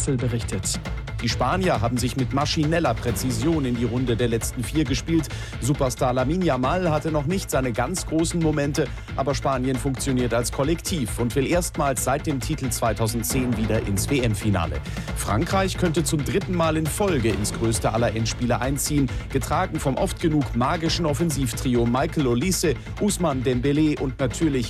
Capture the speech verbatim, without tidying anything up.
Stenzel berichtet. Die Spanier haben sich mit maschineller Präzision in die Runde der letzten vier gespielt. Superstar Lamine Yamal hatte noch nicht seine ganz großen Momente, aber Spanien funktioniert als Kollektiv und will erstmals seit dem Titel zweitausendzehn wieder ins W M-Finale. Frankreich könnte zum dritten Mal in Folge ins größte aller Endspiele einziehen, getragen vom oft genug magischen Offensivtrio Michael Olise, Ousmane Dembélé und natürlich